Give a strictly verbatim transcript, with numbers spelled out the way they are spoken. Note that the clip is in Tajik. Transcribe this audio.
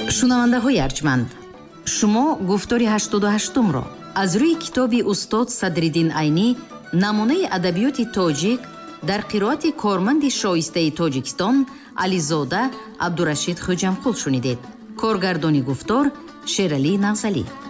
шунавандаҳои арҷманд, шумо гуфтори ҳаштоду ҳаштумро аз рӯи китоби устод Садриддин Айнӣ намунаи адабиёти тоҷик дар қироати корманди шоистаи Тоҷикистон Ализода Абдурашид Хоҷамқул шунидед. коргардони гуфтор Шералӣ Нағзалӣ.